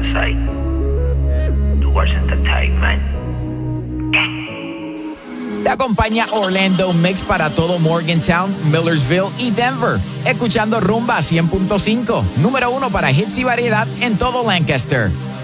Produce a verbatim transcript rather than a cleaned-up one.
side. Towards entertainment. Te acompaña Orlando Mix para todo Morgantown, Millersville y Denver. Escuchando Rumba cien punto cinco, número uno para hits y variedad en todo Lancaster.